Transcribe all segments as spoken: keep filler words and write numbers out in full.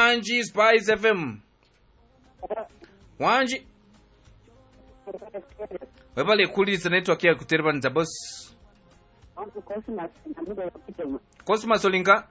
Wanji Spice F M. Wanji. Webale kulisa network ya kuterbanza boss. Cosmas Olinka.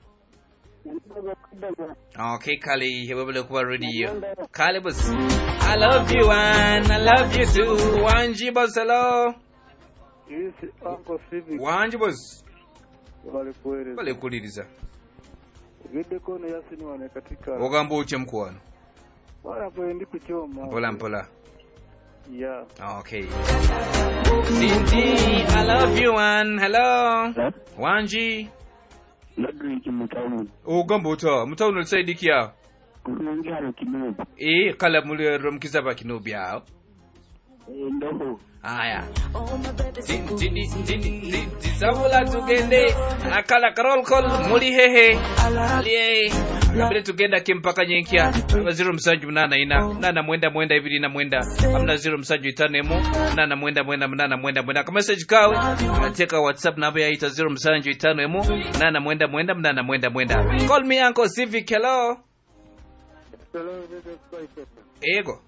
Okay, Kali, webale kuba radio. Kali boss. I love you and I love you too. Wanji boss, hello. Yes, Uncle Civic. Wanji boss. Wale kweli. Wale kuliriza. Gede kono yasini wane katika. Ogambo uche mkwano. Wala poendi kuchoma. Mpola mpola. Yeah. Okay. Cindy, I love you one. Hello. Hello? Wanji. Nagri kimutauni. Ogambo uta. Mutauni ulisaidikia. Kurundi haro kinobi. Eh, kala muli romkiza ba kinobi hao. Eh, ndoho. Aya. Cindy, Cindy, Sabula tugende. Akala karol kol muli hehe. Aliye. Kabile tugenda kimpaka nyenkia. Zero msanju mnana ina. Mnana mwenda mwenda ibili na mwenda. Amna zero msanju itanemo. Mnana mwenda mwenda mnana mwenda mwenda. Kama message kawe. Ateka WhatsApp namba ya ita zero msanju itanemo. Mnana mwenda mwenda mnana mwenda mwenda. Call me Uncle Civic. Hello. Hello, this is Spice. Ego.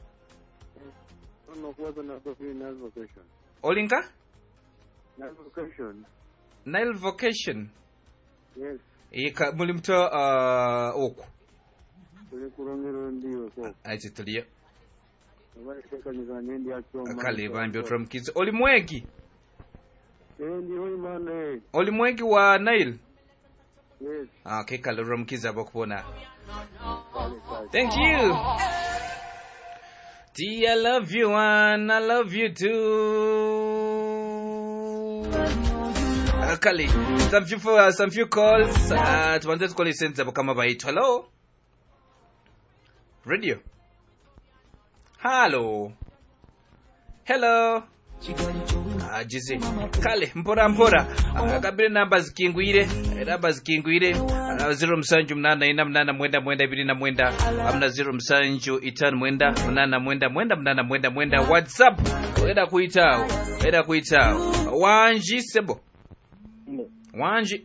No kuwaza na kofi Nile Vocation. Olinka? Nile Vocation. Nile Vocation. Yes. Eka mulimto uh oku. Kule kurongero ndiyo so. Aje tuliyo. Wale seka nizanye ndi achoma. Akale bambyo from kids. Olimwegi. Eh ndi hoi mane. Olimwegi wa Nile. Yes. Ah, okay, kale from kids abokubona. Thank you. Dear, I love you and I love you too. Akali, some few uh, some few calls. Uh, to wanted to call you since kama bait. Hello. Radio. Hello. Hello. Ah, jizi. Kale, mpora mpora. Uh, kabile namba zikingwire. Namba zikingwire. Uh, zero msanju mnana ina mnana mwenda mwenda ibili na mwenda. Amna zero msanju itan mwenda. Mnana mwenda mwenda mnana mwenda mwenda. WhatsApp. Eda kuitao. Eda kuitao. Wanji sebo. Wanji.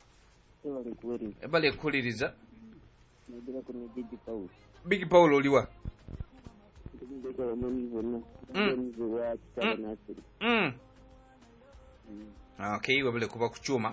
Ebale kuliriza. Big Paul oliwa. Mm. Mm. Okay, wabele kuba kuchuma.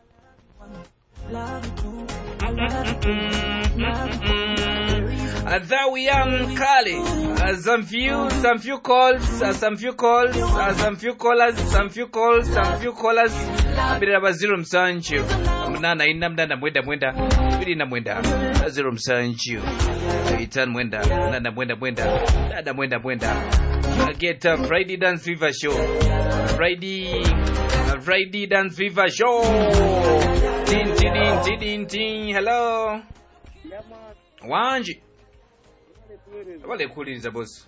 Uh, there we are, Kali. Uh, some few, some few calls, uh, some few calls, uh, some few callers, some few calls, some few callers. Abira baziro msanju. Mnana ina mnana mwenda mwenda. Bili na mwenda. Baziro msanju. Itan mwenda. Mnana mwenda mwenda. Dada mwenda mwenda. I get a Friday Dance Fever show. Friday, a Friday Dance Fever show. Tin tin tin tin tin. Hello. Wanji. Wale kuliza boss.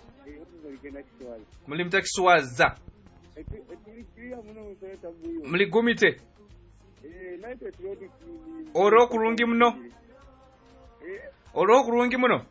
Mulimta kiswaza. Mligumite. Oro kurungi mno. Oro kurungi mno.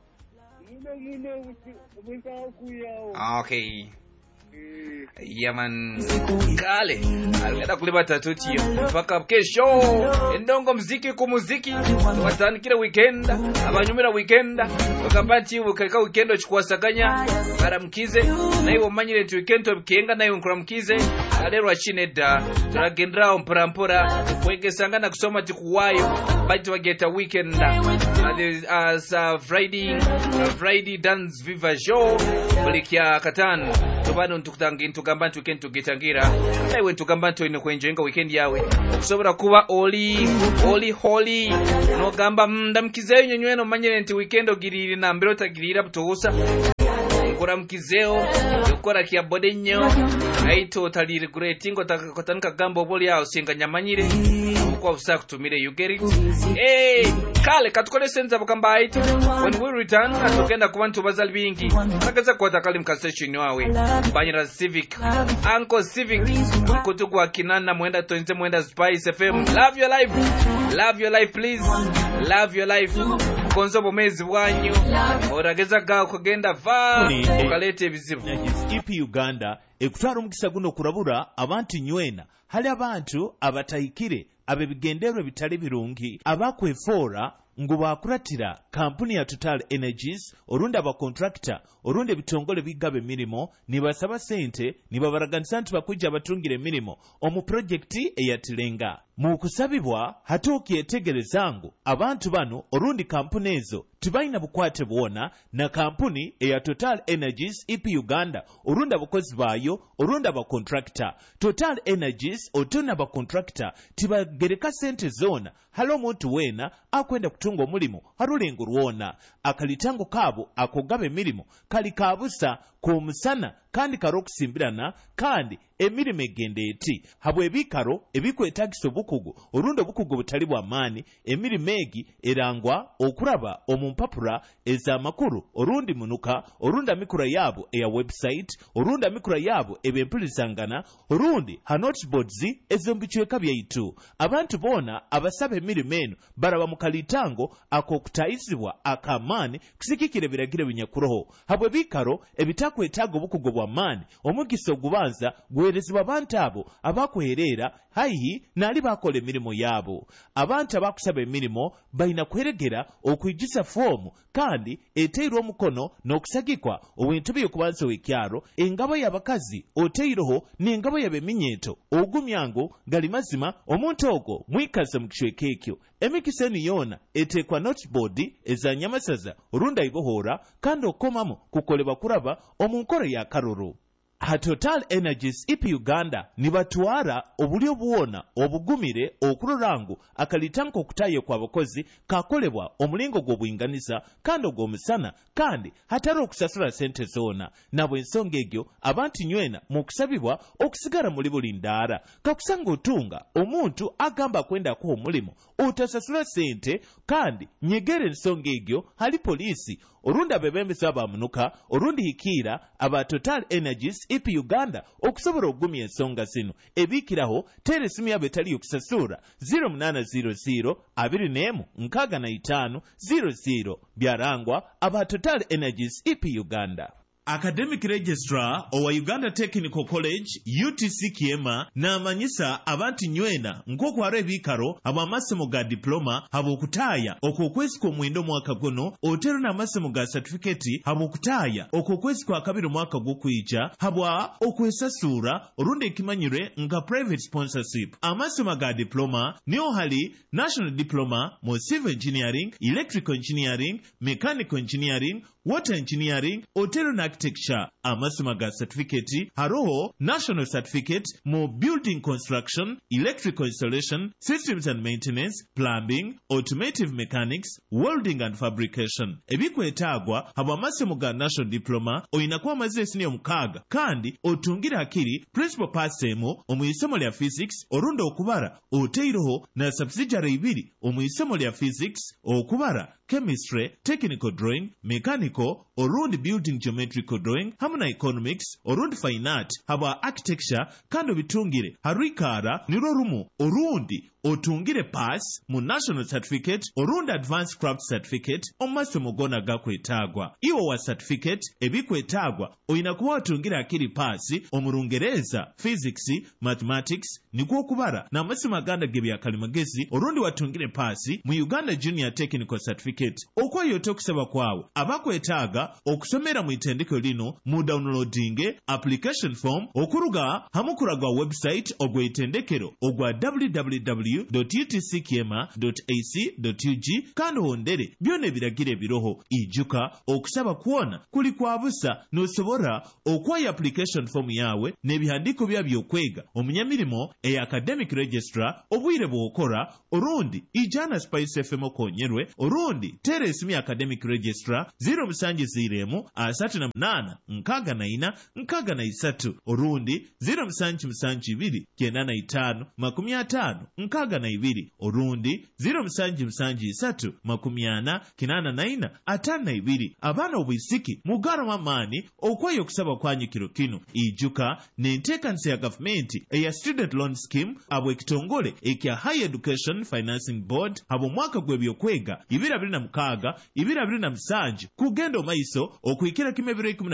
Okay. Yaman Kale alenda kulibata tutio paka kesho endongo mziki ku muziki tubatanikira weekend abanyumira weekend bakapati ukaka weekend chikwasaganya baramkize nayo manyire tu weekend tobikenga nayo nkuramkize alero achineda turagendra omparampora kwegesangana kusoma tikuwayo bati wageta weekend as uh, Friday uh, Friday Dance Viva Show bulikia katano tubano ntukutangi ntugamba ntu weekend tugitangira nawe ntugamba ntu ino kwenjenga weekend yawe okusobora kuba oli oli holy no gamba ndamkizeyo nyenyweno manyire nti weekend ogiriri na mbero tagirira butosa kora mkizeo yokora kia bodenyo aito talire gretingo takotanika gambo boli yao singa nyamanyire kwa usa kutumire you get it eh Kale katukole senza bukamba aito when we return atugenda ku bantu bazali bingi akaza kwata kali mkasession wawe banyira Civic Uncle Civic kutugwa kinana mwenda tonze mwenda Spice F M. Love your life, love your life please, love your life konzo bomezi bwanyu orageza ga kugenda va ukalete ebizibu E P Uganda ekutwala omukisa guno kurabura abantu nywena hali abantu abatayikire abebigenderwa bitali birungi abakwefora ngu bakuratira kampuni ya Total Energies orundi abakontrakita orundi ebitongole bigaba emirimo nibasaba sente nibabaraganisa nti bakujja abatungira emirimo omu projekiti eyatirenga. Mu kusabibwa hate okyetegereza ngu abantu bano orundi kampuni ezo tibalina bukwate bwona na kampuni eya Total Energies E P Uganda orundi abakozi baayo orundi abakontrakita. Total Energies otona abakontrakita tibagereka sente zoona hali omuntu weena akwenda kutunga omulimo halulengo lwona. Akalitango kaabo akogaba emirimo kali kabusa k'omusana kandi karo okusimbirana kandi emirimo egenda eti habwe ebikaro ebikwetagisa obukugu orundi obukugu butali bwa maani emirimo egi erangwa okuraba omu mpapura ez'amakuru orundi munuka orundi amikura yaabo eya website orundi amikura yaabo ebempulizangana orundi ha noteboards ez'ombicweka byaitu. Abantu boona abasaba emirimo eno baraba mu kalitango ak'okutayizibwa akamaani kusikikira ebiragiro binyakuroho habwe bikaro ebitakwetaaga obukugu bwa maani omugisa ogubanza guweerezebwa abantu abo abakwereera haihi naali bakola emirimo yaabo. Abantu abakusaba emirimo balina kweregera okwijisa foomu kandi eteirwa omukono n'okusagikwa obwintu by'okubanza w'ekyaro engabo y'abakazi oteiroho n'engabo y'abeminyeeto ogumyango gali mazima omuntu ogwo mwikaze mu kicweka ekyo. Emikisa eno yoona eteekwa noteboard eza nyamasaza orundi aibohoora kandi okomamu kukolebwa kuraba omu nkoro ya karoro. Ha Total Energies E P Uganda nibatwara obulyo buwona obugumire okurorangu akalitanko okutaye kwa abakozi kakolebwa omulingo gw'obuyinganiza kandi ogw'omusana kandi hatari okusasula sente zoona. Nabwe ensonga egyo abantu nywena mu kusabibwa okusigara muli buli ndaara kakusanga otunga omuntu agamba kwendako omulimo otasasula sente kandi nyegere ensonga egyo hali poliisi orundi abebembezi abamunuka orundi hikiira aba Total Energies E P Uganda okusobola okugumya ensonga zino. Ebiikiraho tere esimu yabo etali yokusasura zero munana zero zero abiri n'emu nkaaga na itaano zero zero byarangwa aba Total Energies E P Uganda. Academic Registrar owa Uganda Technical College U T C Kiema n'amanyisa abantu nywena nk'okwara ebikaro abo amasomo ga diploma abo okutaaya okwokwezi kw'omwenda omwaka guno otero n'amasomo ga certificate abo okutaaya okwokwezi kwa kabiri omwaka gw'okwija habwa okwesasuura olundi ekimanyirwe nga private sponsorship. Amasomo ga diploma niyo hali National Diploma mu Civil Engineering, Electrical Engineering, Mechanical Engineering, Water Engineering, otero na architecture. Amasomo ga certificate haroho National Certificate mu Building Construction, Electrical Installation, Systems and Maintenance, Plumbing, Automotive Mechanics, Welding and Fabrication. Ebikwetagwa habo amasomo ga National Diploma oyinakuwa amazire senior mukaaga kandi otungira akiri principal passemo omu isomo lya physics orundi okubara oteiroho na subsidiary ibiri omu isomo lya physics okubara chemistry, technical drawing, mechanical orundi building geometrical drawing hamwe na economics orundi fine art haba architecture kandi obitungire harikara niro rumu orundi otungire pass mu National Certificate orundi Advanced Craft Certificate omumasomo gona gakwetagwa. Iwo wa certificate ebikwetagwa oyina kuba otungire akiri pass omurungereza physics, mathematics nikwo okubara n'amasomo aganda gebya kalimagezi orundi watungire pass mu Uganda Junior Technical Certificate. Okwayote okusaba kwawe abakwetaga okusomera mu itendeko lino mu downloading application form okuruga hamukuragwa website ogwa itendekero ogwa w w w dot u t c kiema dot a c dot u g kandi hondere byona ebiragire biroho ijuka okusaba kuona kuli kwa busa nosobora okwayo application form yawe n'ebihandiko byabyo kwega omunyamirimo e Academic Registrar obwire bwokora orundi ijana Spice F M okonyerwe orundi tere esimu ya Academic Registrar zero musanji ziremu asatu na munana nkaaga na ina nkaaga na isatu orundi zero musanji musanji ibiri kenda na itaano makumi ataano nkaaga na ibiri orundi zero musanji musanji isatu makumi ana kinana na ina ataano na ibiri. Abana obwisiki mugara mamani okwayo kusaba kwanyu kiro kino ijuka n'enteekanisa ya gavumenti eya Student Loan Scheme abo ekitongole ekya Higher Education Financing Board abo mwaka gw'ebyokwega ibiri abiri na mukaaga ibiri abiri na musanju kugenda omaiso okwikira kimebiro ikumi na musanju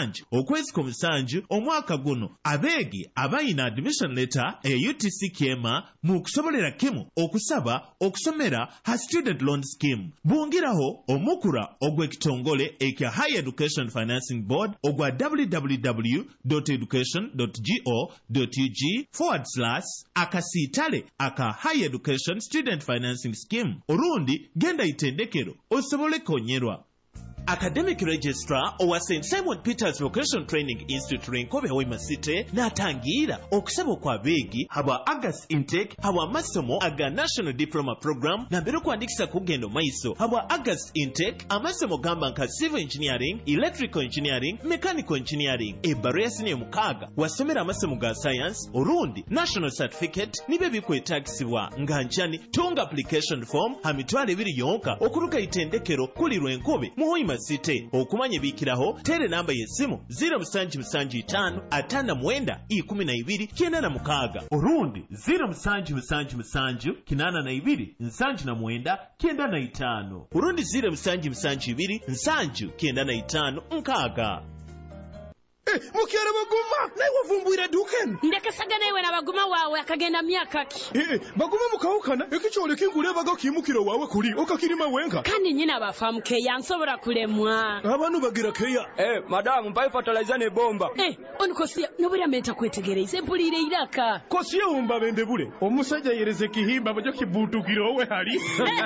musanju okwezi ku musanju omwaka guno abeegi abayina admission letter eya U T C Kiema mu kusobolera Kimu okusaba okusomera ha student loan scheme. Bungiraho omukura ogw'ekitongole ekya Higher Education Financing Board ogwa w w w dot education dot go dot u g forward slash akasiitale aka Higher Education Student Financing Scheme. Orundi genda itendekero osobole konyerwa. Academic Registrar owa Saint Simon Peters Vocational Training Institute Renkobe Hoima City natangira okusaba kwa begi haba August intake haba masomo aga National Diploma Program na mbere kuandikisa kugendo maiso haba August intake amasomo gamba nka Civil Engineering, Electrical Engineering, Mechanical Engineering. Ebaro yasine mukaga wasomera amasomo ga Science orundi National Certificate nibe bikwetagisibwa nganjani tunga application form hamitwale biri yonka okuruka itendekero kuli Renkobe Muhoima City. Okumanya bikiraho tere namba yesimu zero musanju musanju itano atana mwenda ikumi na ibiri kienda na mukaga orundi zero musanju musanju musanju kinana na ibiri nsanju na mwenda kienda na itano urundi zero musanju musanju ibiri nsanju kienda na itano nkaga. Eh, mukyala baguma naye wavumbuira duken ndekesagana iwe na baguma wawe akagenda myaka ki eh baguma mukawukana ekikyole kingulebaga kimukiro wawe kuli okakirima wenga kandi nyina abafamu keya nsobora kulemwa abantu bagira keya eh madamu mbaye fertilizer ne bomba eh onikosia nobura menta kwetegereza bulire iraka kosia umba bende bule omusajja yereze kihimba bajo kibutukiro we hali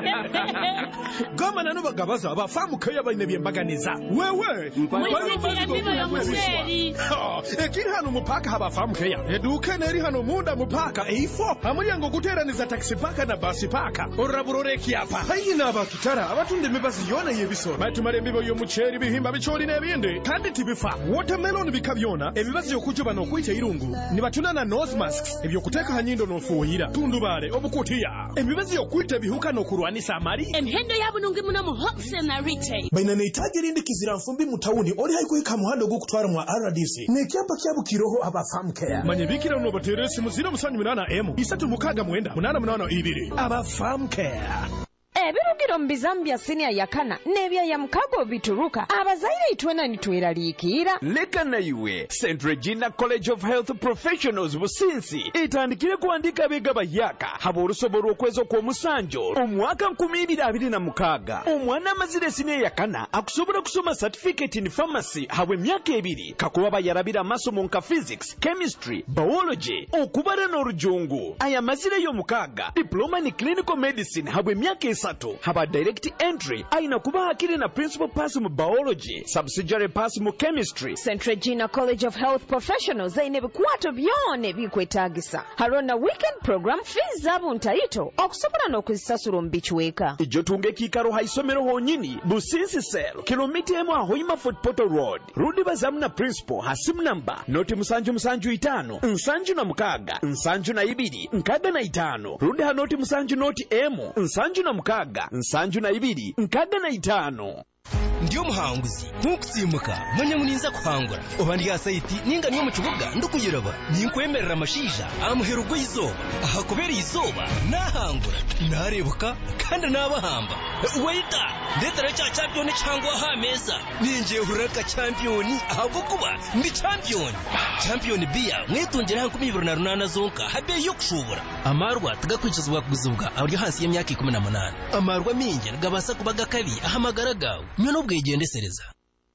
gama nano bagabaza abafamu keya bayine byembaganiza wewe mwisekera bibo yo museri ekiri hano mupaka habafamu keya eduka neri hano munda mupaka eifo amulyango guteraniza taxi paka na basi paka oraburoreki apa hayina abakitara abatunde mibazi yona yebisoro batumare mbibo yo muceri bihimba bicoli nebinde kandi tibifa watermelon bikabyona ebibazi yokujuba no kwita irungu nibatunana nose masks ebyo kuteka hanyindo no fuhira tundubare obukutiya ebibazi yokwita bihuka no kurwanisa amari emhendo yabunungi muno mu wholesale na retail baina neitaje rindi kizira mfumbi mutawuni ori haikuika muhando gukutwara mu R D C nekyapa kyabu kiroho abafamu care manye bikira no bateresi muzira musanyu minana emu isatu mukaga mwenda munana munana ibiri abafamu care. Ebirugiro mbizambia senior yakana nebya ya mkago bituruka abazaire itwena nitweraliikira leka na iwe Saint Regina College of Health Professionals businsi itandikire kuandika bega bayaka habo rusoboro okwezo kwa musanjo omwaka nkumi ibiri abiri na mukaga omwana amazire senior yakana akusobora kusoma certificate in pharmacy habwe myaka ebiri kakuba bayarabira masomo nka physics, chemistry, biology okubara n'orujungu aya mazire yo mukaga diploma in clinical medicine habwe myaka esatu haba direct entry aina kuba akiri na principal pass mu biology subsidiary pass mu chemistry. Saint Regina College of Health Professionals zaine bikwato byone bikwetagisa harona weekend program fees zabo ntaito okusobora n'okuzisasura mbichweka ijo tunge kikaro haisomero honyini businsi sel kilomita emu ahoima Fort Portal Road rudi bazamu na principal hasimu namba noti musanju musanju itano nsanju na mukaga nsanju na ibiri nkaga na itano rudi hanoti musanju noti emu nsanju na mukaga nsanju na ibiri nkaga na itano. Ndiyo muhanguzi nkukutsimuka mwanya muninza kuhangura obandi ya site ninga niyo mukibuga ndukuyiraba ninkwemerera amashija amuherugo izoba aha kubera izoba nahangura narebuka kandi nabahamba waita ndetara cha champion cyangwa ha meza ninje huraka champion ahubwo kuba ndi champion champion bia mwitongera nkumi ibiri na runana zonka habe yo kushobora amarwa tugakwicizwa kuguzubwa abari hasi y'imyaka ikumi na munani amarwa minge gabasa kubaga kabi ahamagara gawe myo bwegendesereza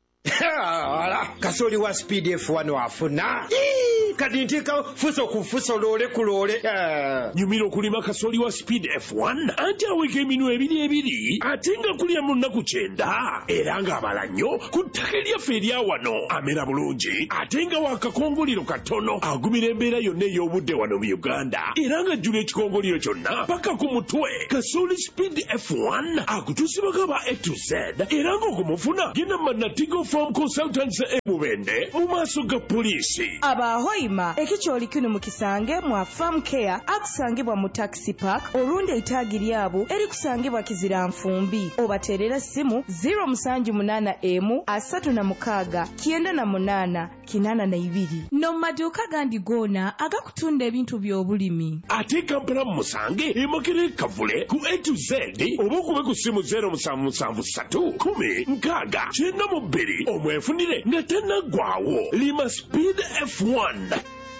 ala kasoli wa speed F one wafuna kadintika fuso kufuso lole kulole nyumiro kulima kasoli wa speed F one ati aweke minu ebiri ebiri atenga kulia munna kuchenda eranga abalanyo kutakelia feria wano amera bulungi atenga wakakongoliro katono agumira embeera yonna ey'obudde wano mu Uganda eranga jjula ekikongoliro kyonna paka ku mutwe kasoli speed F one akutusibaka ba A to Z eranga okumufuna genda manatigo farm consultants emubende mu maaso ga poliisi abahoyi ekipiima ekikyoli kino mu kisange mwa farm care akusangibwa mu taxi park olunda etaagi lyabo erikusangibwa kizira nfumbi obateerera simu zero musanju munana emu asatu na mukaaga kyenda na munana kinana na ibiri no mu maduuka gandi goona agakutunda ebintu by'obulimi ate kampala mu musange emokere kavule ku A to Z oba okube ku simu zero musanvu musanvu ssatu kumi nkaaga kyenda mu bbiri omwefunire nga tennaggwaawo lima speed F one.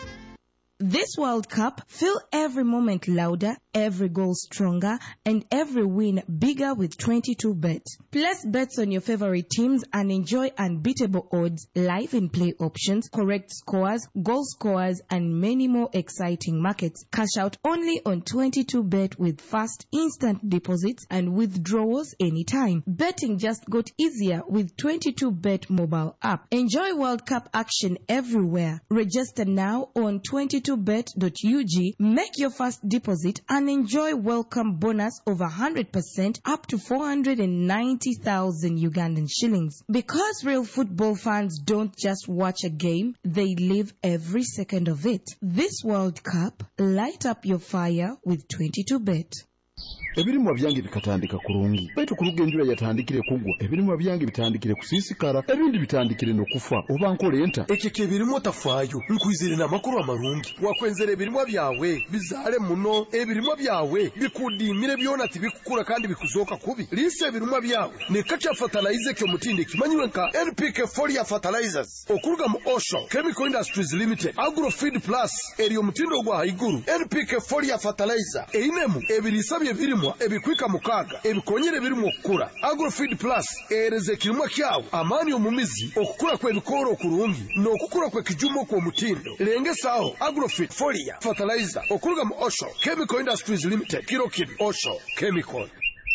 This World Cup, feel every moment louder, every goal stronger, and every win bigger with twenty-two bet. Place bets on your favorite teams and enjoy unbeatable odds, live and play options, correct scores, goal scorers, and many more exciting markets. Cash out only on twenty-two bet with fast instant deposits and withdrawals anytime. Betting just got easier with twenty-two bet mobile app. Enjoy World Cup action everywhere. Register now on twenty-two bet dot U G. Make your first deposit and enjoy welcome bonus over one hundred percent up to four hundred ninety thousand Ugandan shillings. Because real football fans don't just watch a game, they live every second of it. This World Cup, light up your fire with twenty-two bet. Ebirimwa byange bikatandika kurungi baitu kuruga enjura yatandikire kugwa ebirimwa byange bitandikire kusisikara ebindi bitandikire nokufa oba nkole enta ekeke ebirimwa tafaayo nkwizire n'amakuru amarungi wakwenzera ebirimwa byawe bizaale muno ebirimwa byawe bikudimire byona tibikukura kandi bikuzooka kubi liisa ebirimwa byawe ne Kacha Fertilizer kyo mutinde kimanyiwe nka N P K Folia Fertilizers okuruga mu Osho Chemical Industries Limited Agrofeed Plus eriyo mutindo gwa haiguru N P K Folia Fertilizer einemu ebirisa bye birimwa ebikwika mukaga ebikonyere birimo okukura Agrofeed Plus ereze kirimwa kyawo amani omumizi okukura kwe bikoro okurungi n'okukura kwe kijumo kwa mutindo lengesaho Agrofeed Folia Fertilizer okuruga mu Osho Chemical Industries Limited Kirokid Osho Chemical.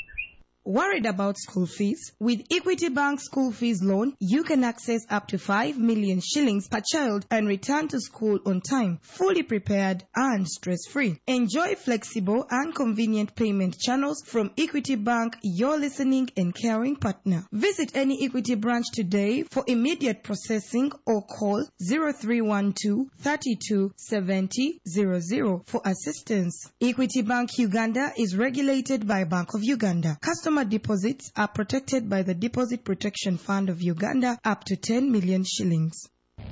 Worried about school fees? With Equity Bank School Fees Loan, you can access up to five million shillings per child and return to school on time, fully prepared and stress-free. Enjoy flexible and convenient payment channels from Equity Bank, your listening and caring partner. Visit any Equity branch today for immediate processing or call zero three one two, three two seven zero zero zero for assistance. Equity Bank Uganda is regulated by Bank of Uganda. Customer deposits are protected by the Deposit Protection Fund of Uganda up to ten million shillings.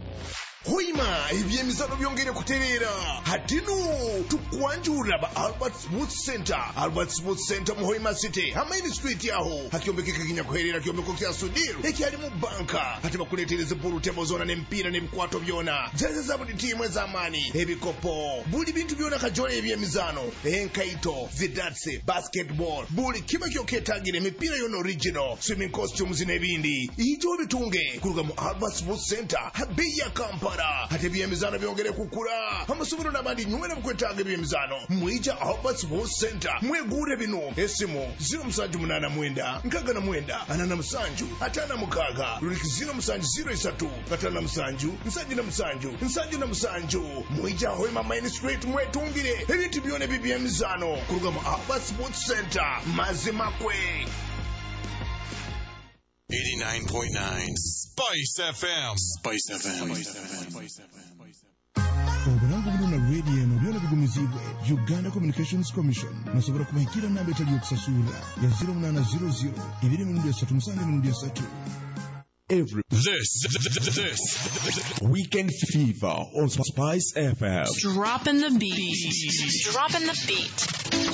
Hoima ebyemizano byongere kuterera hatino tukwanjura ba Albert Sports Center Albert Sports Center mu Hoima City Hamaini Street yaho hakyombekeka kinya kuherera kyombeko kya Sudiro ekyali mu banka hati bakuletereze buru tebo zona n'empira n'ebikwato byona jaza za buli timu ez'amaani ebikopo buli bintu byona kajole ebyemizano enkaito zidatse basketball buli kiba kyoketagira emipira yona original swimming costumes n'ebindi ijo bitunge kuruga mu Albert Sports Center habeya kampa hati ebyemizano byongere kukula amasomero n'abandi nywera mukwetaaga ebyemizano mwija Albert Sports Center mwegure bino esimu zero musanju munana mwenda nkaga na mwenda anana musanju atana mukaga luliki zero musanju zero isatu katana musanju nsanju na musanju nsanju na musanju mwija Hoima Main Street mwetungire ebintu byone byemizano kuruga mu Albert Sports Center mazimakwe. eighty-nine point nine Spice F M. Spice F M. Obulango buno na radio eno byona bigumizibwe Uganda Communications Commission nasobora kubahikira namba etali yokusasula ya zero munana zero zero ibiri mu ndya satu musange mu ndya satu. Every this, this, this Weekend Fever on Spice F M. Dropping the beat. Dropping the beat.